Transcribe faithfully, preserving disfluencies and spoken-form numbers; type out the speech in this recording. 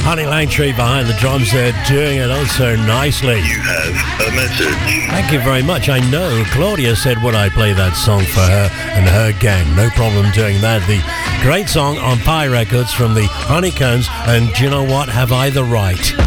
Honey Langtree behind the drums there, doing it oh so nicely. You have a message. Thank you very much. I know Claudia said would I play that song for her and her gang. No problem doing that. The great song on Pie Records from the Honeycombs, and do you know what? Have I the right?